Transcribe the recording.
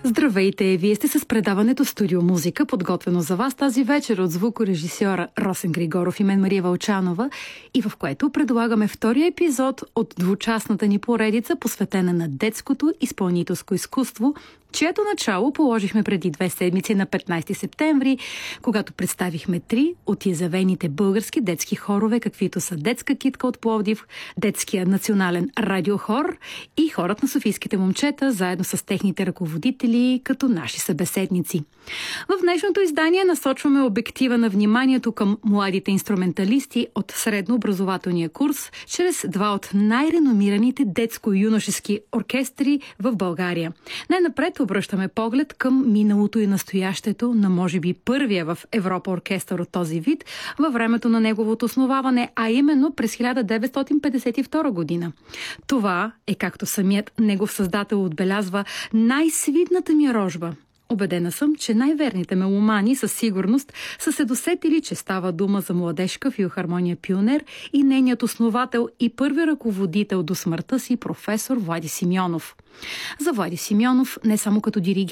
Здравейте! Вие сте с предаването Студио Музика, подготвено за вас тази вечер от звукорежисьора Росен Григоров и мен Мария Вълчанова, и в което предлагаме втория епизод от двучастната ни поредица, посветена на детското изпълнителско изкуство, чието начало положихме преди 2 седмици на 15 септември, когато представихме 3 от изявените български детски хорове, каквито са Детска китка от Пловдив, Детския национален радиохор и хорът на Софийските момчета, заедно с техните ръководители като наши събеседници. В днешното издание насочваме обектива на вниманието към младите инструменталисти от среднообразователния курс, чрез 2 от най-реномираните детско-юношески оркестри в България. Най-напред обръщаме поглед към миналото и настоящето на може би първия в Европа оркестър от този вид във времето на неговото основаване, а именно през 1952 година. Това е, както самият негов създател отбелязва, най-свидната ми рожба. Убедена съм, че най-верните меломани със сигурност са се досетили, че става дума за младежка филхармония Пионер и нейният основател и първи ръководител до смъртта си професор Влади Симеонов. За Влади Симеонов не само като диригент,